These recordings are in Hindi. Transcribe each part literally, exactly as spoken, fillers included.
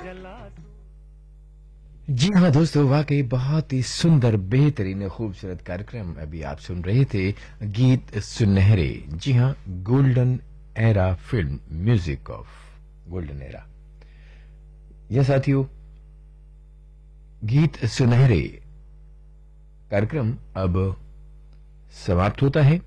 जी हाँ दोस्तों, वाकई बहुत ही सुंदर, बेहतरीन, खूबसूरत कार्यक्रम अभी आप सुन रहे थे। गीत सुनहरे, जी हाँ, golden era film, music of golden era. यह साथियों, गीत सुनहरे कार्यक्रम अब समाप्त होता है।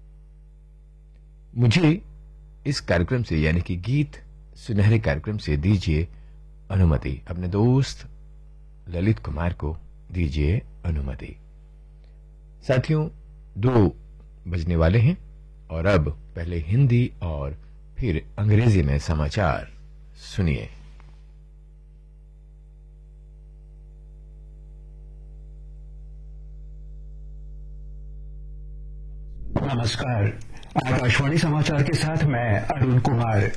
मुझे इस कार्यक्रम से, यानी कि गीत सुनहरे कार्यक्रम से दीजिए अनुमति। अपने दोस्त ललित कुमार को दीजिए अनुमति। साथियों, दो बजने वाले हैं और अब पहले हिंदी और फिर अंग्रेजी में समाचार सुनिए। नमस्कार, आकाशवाणी समाचार के साथ मैं अरुण कुमार।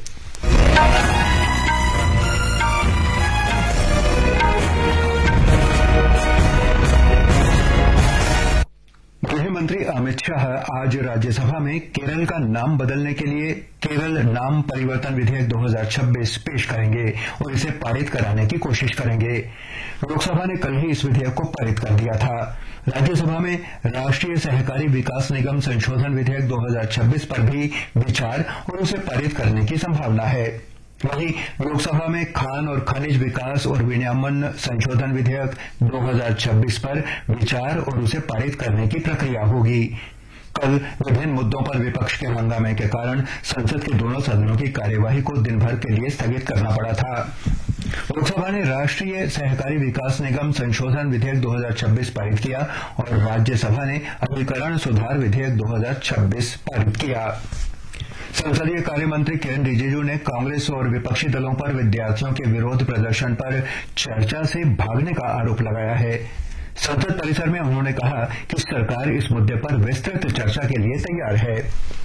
गृह मंत्री अमित शाह आज राज्यसभा में केरल का नाम बदलने के लिए केरल नाम परिवर्तन विधेयक दो हज़ार छब्बीस पेश करेंगे और इसे पारित कराने की कोशिश करेंगे। लोकसभा ने कल ही इस विधेयक को पारित कर दिया था। राज्यसभा में राष्ट्रीय सहकारी विकास निगम संशोधन विधेयक दो हज़ार छब्बीस पर भी विचार और उसे पारित करने की संभावना है। वहीं लोकसभा में खान और खनिज विकास और विनियमन संशोधन विधेयक दो हज़ार छब्बीस पर विचार और उसे पारित करने की प्रक्रिया होगी। कल विभिन्न मुद्दों पर विपक्ष के हंगामे के कारण संसद के दोनों सदनों की कार्यवाही को दिन भर के लिए स्थगित करना पड़ा था। लोकसभा ने राष्ट्रीय सहकारी विकास निगम संशोधन विधेयक दो हज़ार छब्बीस पारित किया और राज्यसभा ने अभिकरण सुधार विधेयक दो हज़ार छब्बीस पारित किया। संसदीय कार्य मंत्री किरेन रिजिजू ने कांग्रेस और विपक्षी दलों पर विद्यार्थियों के विरोध प्रदर्शन पर चर्चा से भागने का आरोप लगाया है। संसद परिसर में उन्होंने कहा कि सरकार इस मुद्दे पर विस्तृत चर्चा के लिए तैयार है।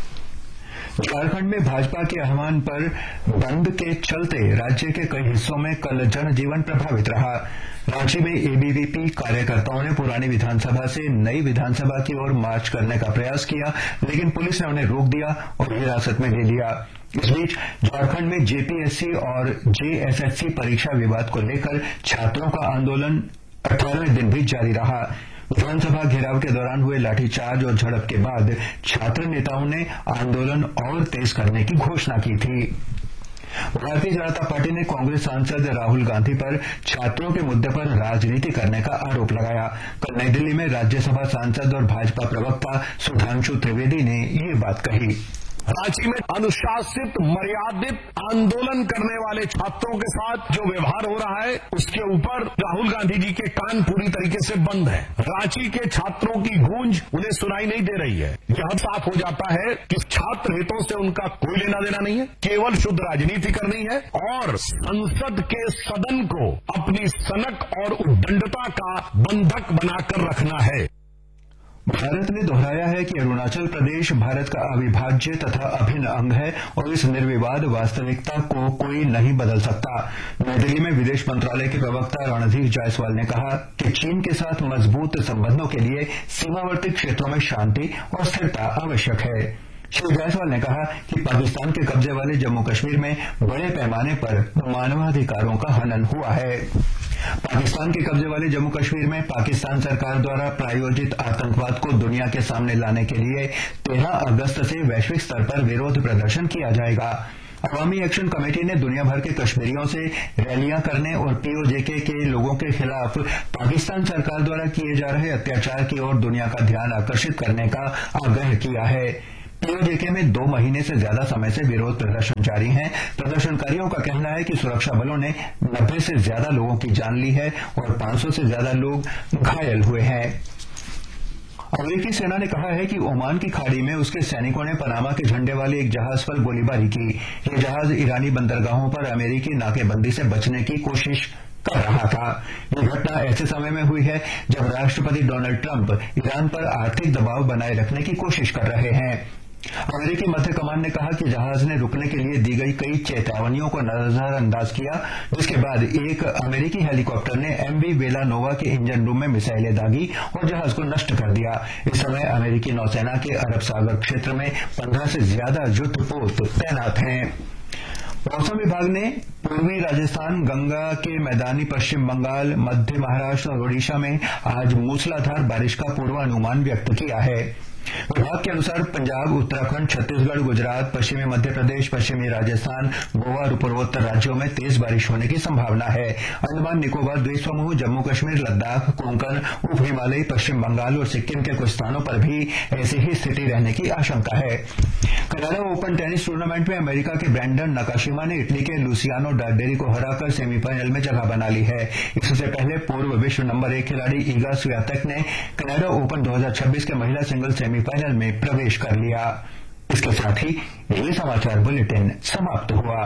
झारखंड में भाजपा के आह्वान पर बंद के चलते राज्य के कई हिस्सों में कल जनजीवन प्रभावित रहा। रांची में एबीवीपी कार्यकर्ताओं ने पुरानी विधानसभा से नई विधानसभा की ओर मार्च करने का प्रयास किया, लेकिन पुलिस ने उन्हें रोक दिया और हिरासत में ले लिया। इस बीच झारखंड में जेपीएससी और जेएसएससी परीक्षा विवाद को लेकर छात्रों का आंदोलन अठारहवें दिन भी जारी रहा। विधानसभा घेराव के दौरान हुए लाठीचार्ज और झड़प के बाद छात्र नेताओं ने आंदोलन और तेज करने की घोषणा की थी। भारतीय जनता पार्टी ने कांग्रेस सांसद राहुल गांधी पर छात्रों के मुद्दे पर राजनीति करने का आरोप लगाया। कल नई दिल्ली में राज्यसभा सांसद और भाजपा प्रवक्ता सुधांशु त्रिवेदी ने ये बात कही। रांची में अनुशासित, मर्यादित आंदोलन करने वाले छात्रों के साथ जो व्यवहार हो रहा है, उसके ऊपर राहुल गांधी जी के कान पूरी तरीके से बंद है। रांची के छात्रों की गूंज उन्हें सुनाई नहीं दे रही है। यह साफ हो जाता है कि छात्र हितों से उनका कोई लेना देना नहीं है, केवल शुद्ध राजनीति करनी है और संसद के सदन को अपनी सनक और उद्दंडता का बंधक बनाकर रखना है। भारत ने दोहराया है कि अरुणाचल प्रदेश भारत का अविभाज्य तथा अभिन्न अंग है और इस निर्विवाद वास्तविकता को कोई नहीं बदल सकता। नई दिल्ली में विदेश मंत्रालय के प्रवक्ता रणधीर जायसवाल ने कहा कि चीन के साथ मजबूत संबंधों के लिए सीमावर्ती क्षेत्रों में शांति और स्थिरता आवश्यक है। श्री जायसवाल ने कहा कि पाकिस्तान के कब्जे वाले जम्मू कश्मीर में बड़े पैमाने पर मानवाधिकारों का हनन हुआ है। पाकिस्तान के कब्जे वाले जम्मू कश्मीर में पाकिस्तान सरकार द्वारा प्रायोजित आतंकवाद को दुनिया के सामने लाने के लिए तेरह अगस्त से वैश्विक स्तर पर विरोध प्रदर्शन किया जाएगा। अवामी एक्शन कमेटी ने दुनिया भर के कश्मीरियों से रैलियां करने और पीओजेके के लोगों के खिलाफ पाकिस्तान सरकार द्वारा किए जा रहे अत्याचार की ओर दुनिया का ध्यान आकर्षित करने का आग्रह किया है। पीओजेके में दो महीने से ज्यादा समय से विरोध प्रदर्शन जारी है। प्रदर्शनकारियों का कहना है कि सुरक्षा बलों ने नब्बे से ज्यादा लोगों की जान ली है और पांच सौ से ज्यादा लोग घायल हुए हैं। अमेरिकी सेना ने कहा है कि ओमान की खाड़ी में उसके सैनिकों ने पनामा के झंडे वाले एक जहाज पर गोलीबारी की। यह जहाज ईरानी बंदरगाहों पर अमेरिकी नाकेबंदी से बचने की कोशिश कर रहा था। यह घटना ऐसे समय में हुई है जब राष्ट्रपति डोनाल्ड ट्रंप ईरान पर आर्थिक दबाव बनाए रखने की कोशिश कर रहे हैं। अमेरिकी मध्य कमान ने कहा कि जहाज ने रुकने के लिए दी गई कई चेतावनियों को नजरअंदाज किया, जिसके बाद एक अमेरिकी हेलीकॉप्टर ने एमवी वेलानोवा के इंजन रूम में मिसाइलें दागी और जहाज को नष्ट कर दिया। इस समय अमेरिकी नौसेना के अरब सागर क्षेत्र में पंद्रह से ज्यादा युद्धपोत तैनात हैं। मौसम विभाग ने पूर्वी राजस्थान, गंगा के मैदानी पश्चिम बंगाल, मध्य महाराष्ट्र और ओडिशा में आज मूसलाधार बारिश का पूर्वानुमान व्यक्त किया है। विभाग के अनुसार पंजाब, उत्तराखंड, छत्तीसगढ़, गुजरात, पश्चिमी मध्य प्रदेश, पश्चिमी राजस्थान, गोवा और पूर्वोत्तर राज्यों में तेज बारिश होने की संभावना है। अंडमान निकोबार द्वीप समूह, जम्मू कश्मीर, लद्दाख, कोंकण, उप हिमालयी, पश्चिम बंगाल और सिक्किम के कुछ स्थानों पर भी ऐसी ही स्थिति रहने की आशंका है। कनाडा ओपन टेनिस टूर्नामेंट में अमेरिका के ब्रैंडन नकाशिमा ने इटली के लुसियानो डार्डेरी को हराकर सेमीफाइनल में जगह बना ली है। इससे पहले पूर्व विश्व नंबर एक खिलाड़ी ईगा स्वियातेक ने कनाडा ओपन दो हजार छब्बीस के महिला सिंगल सेमीफाइनल में प्रवेश कर लिया। इसके साथ ही ये समाचार बुलेटिन समाप्त हुआ।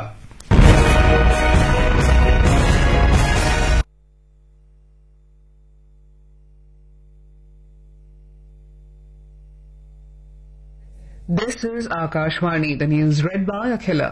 This is Akashvani, the news read by Akhila.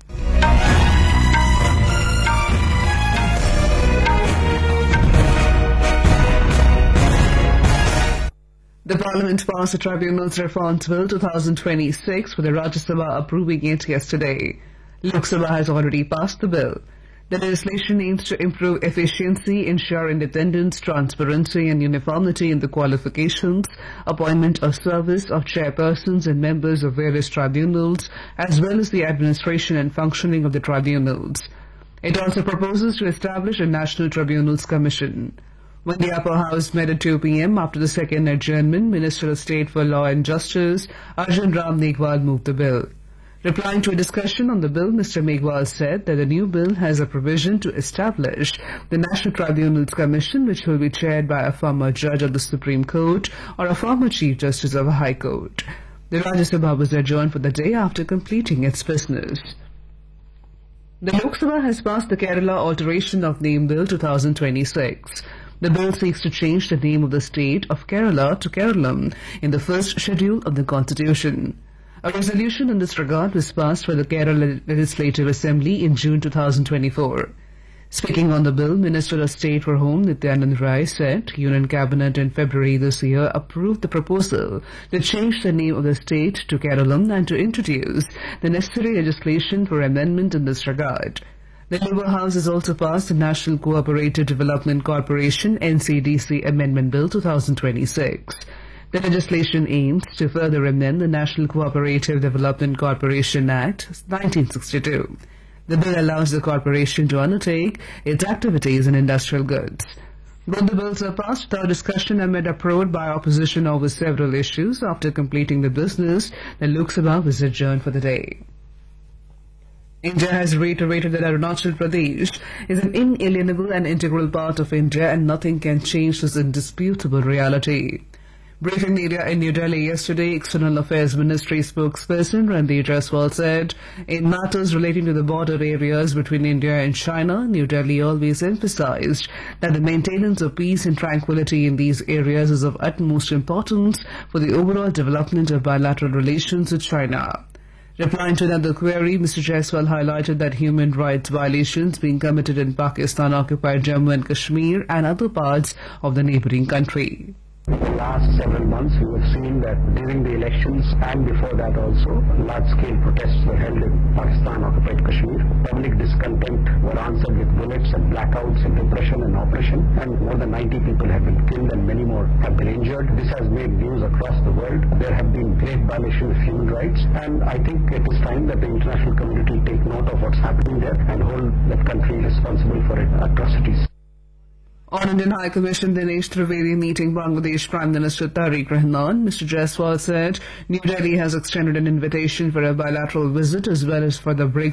The Parliament passed the Tribunals Reforms Bill twenty twenty-six with the Rajya Sabha approving it yesterday. Lok Sabha has already passed the bill. The legislation aims to improve efficiency, ensure independence, transparency and uniformity in the qualifications, appointment or service of chairpersons and members of various tribunals, as well as the administration and functioning of the tribunals. It also proposes to establish a National Tribunals Commission. When the upper house met at two p m after the second adjournment, Minister of State for Law and Justice, Arjun Ram Meghwal, moved the bill. Replying to a discussion on the bill, Mister Meghwal said that the new bill has a provision to establish the National Tribunals Commission, which will be chaired by a former judge of the Supreme Court or a former Chief Justice of a High Court. The Rajya Sabha was adjourned for the day after completing its business. The Lok Sabha has passed the Kerala Alteration of Name Bill twenty twenty-six. The bill seeks to change the name of the state of Kerala to Keralam in the first schedule of the Constitution. A resolution in this regard was passed by the Kerala Legislative Assembly in June twenty twenty-four. Speaking on the bill, Minister of State for Home Nityanand Rai said Union Cabinet in February this year approved the proposal to change the name of the state to Keralam and to introduce the necessary legislation for amendment in this regard. The lower house has also passed the National Cooperative Development Corporation N C D C Amendment Bill twenty twenty-six. The legislation aims to further amend the National Cooperative Development Corporation Act nineteen sixty-two. The bill allows the corporation to undertake its activities in industrial goods. Both the bills are passed without discussion amid uproar by opposition over several issues. After completing the business, the Lok Sabha was adjourned for the day. India has reiterated that Arunachal Pradesh is an inalienable and integral part of India and nothing can change this indisputable reality. Briefing media in New Delhi yesterday, External Affairs Ministry spokesperson Randeep Jaiswal said, in matters relating to the border areas between India and China, New Delhi always emphasized that the maintenance of peace and tranquility in these areas is of utmost importance for the overall development of bilateral relations with China. Replying to another query, Mister Jaiswal highlighted that human rights violations being committed in Pakistan-occupied Jammu and Kashmir and other parts of the neighboring country. In the last several months, we have seen that during the elections and before that also, large-scale protests were held in Pakistan-occupied Kashmir. Public discontent were answered with bullets and blackouts and repression and oppression, and more than ninety people have been killed and many more have been injured. This has made news across the world. There have been great violations of human rights, and I think it is time that the international community take note of what's happening there and hold that country responsible for its atrocities. On Indian High Commission Dinesh Trivedi meeting Bangladesh Prime Minister Tariq Rahman, Mister Jaiswal said New Delhi has extended an invitation for a bilateral visit as well as for the break